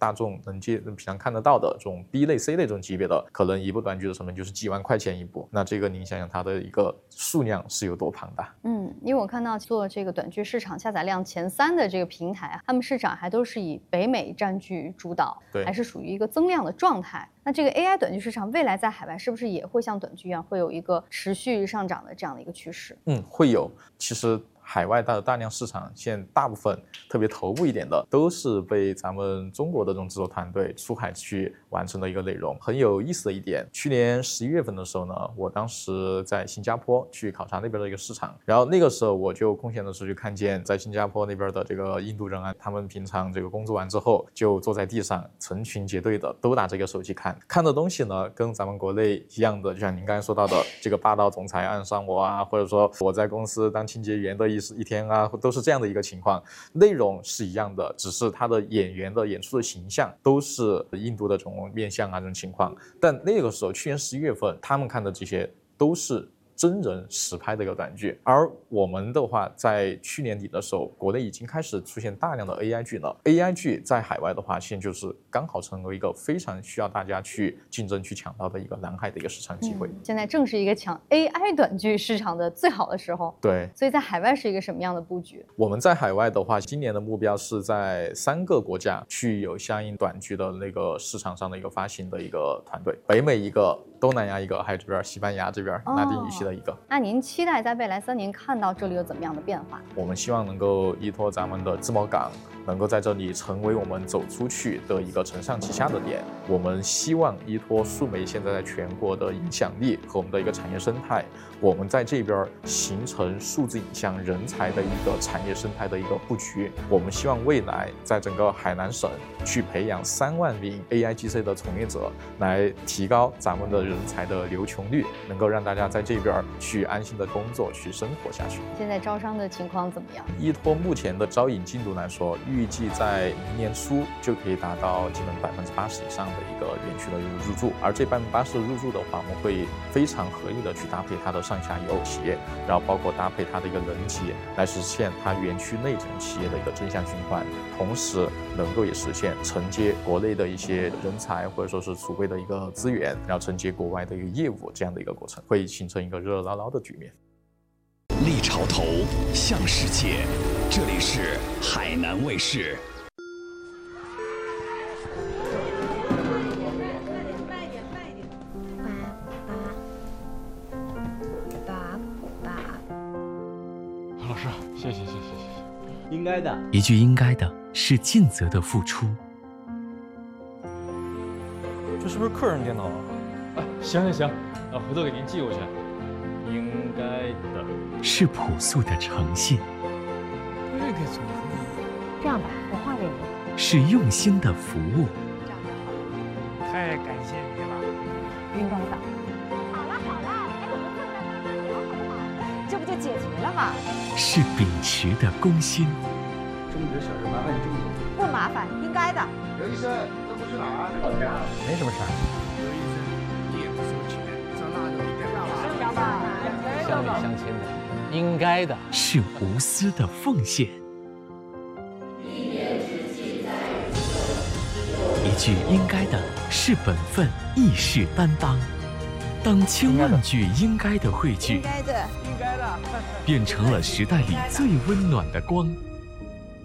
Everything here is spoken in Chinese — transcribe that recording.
大众平常看得到的这种 B 类、C 类这种级别的，可能一部短剧的成本就是几万块钱一部。那这个您想想它的一个数量是有多庞大。 因为我看到做这个短剧市场下载量前3的这个平台啊，他们市场还都是以北美占据主导， 对， 还是属于一个增量的状态。那这个 AI 短剧市场未来在海外是不是也会像短剧一样，会有一个持续上涨的这样的一个趋势？ 会有。其实海外的大量市场，现在大部分特别头部一点的，都是被咱们中国的这种制作团队出海去完成的一个内容。很有意思的一点，去年11月份的时候呢，我当时在新加坡去考察那边的一个市场，然后那个时候我就空闲的时候就看见，在新加坡那边的这个印度人啊，他们平常这个工作完之后，就坐在地上成群结队的都拿这个手机看的东西呢，跟咱们国内一样的，就像您刚才说到的这个霸道总裁暗杀我啊，或者说我在公司当清洁员的一天啊，都是这样的一个情况，内容是一样的，只是他的演员的演出的形象都是印度的这种面相啊这种情况。但那个时候去年11月份他们看的这些都是真人实拍的一个短剧，而我们的话，在去年底的时候，国内已经开始出现大量的 AI 剧了。AI 剧在海外的话，现在就是刚好成为一个非常需要大家去竞争、去抢到的一个蓝海的一个市场机会。 现在正是一个抢 AI 短剧市场的最好的时候。 对， 所以在海外是一个什么样的布局？ 我们在海外的话，今年的目标是在3个国家去有相应短剧的那个市场上的一个发行的一个团队，北美一个，东南亚一个，还有这边西班牙这边拉丁语系的一个。 那您期待在未来3年看到这里有怎么样的变化？ 我们希望能够依托咱们的自贸港，能够在这里成为我们走出去的一个承上启下的点。我们希望依托数媒现在在全国的影响力和我们的一个产业生态，我们在这边形成数字影像人才的一个产业生态的一个布局。我们希望未来在整个海南省去培养3万名 AIGC 的从业者，来提高咱们的人才的留穷率，能够让大家在这边去安心的工作、去生活下去。 现在招商的情况怎么样？ 依托目前的招引进度来说，预计在明年初就可以达到基本80%以上的一个园区的入驻，而这80%的入驻的话，我们会非常合理的去搭配它的上下游企业，然后包括搭配它的一个人机，来实现它园区内整企业的一个正向循环，同时能够也实现承接国内的一些人才或者说是储备的一个资源，然后承接国外的一个业务，这样的一个过程，会形成一个热热闹闹的局面。 立潮头向世界，这里是海南卫视。 老师，谢谢。应该的， 一句应该的是尽责的付出。 这是不是客人电脑啊？ 行，回头给您寄过去。应该的是朴素的诚信。 这个怎么会？ 这样吧，我画给你。 是用心的服务。 这样就好了。 太感谢你了。 应该的。好了，哎，我们坐在那儿聊好不好？这不就解决了吗？ 是秉持的公心。 这么点小事麻烦你这么多。 不麻烦，应该的。 刘医生，这不是哪儿？老家。 没什么事儿。 刘医生，你也不收钱，这那都一点不乡里乡亲的，应该的。 是无私的奉献。一句应该的是本分，义士担当。当千万句应该的汇聚， 应该的， 变成了时代里最温暖的光。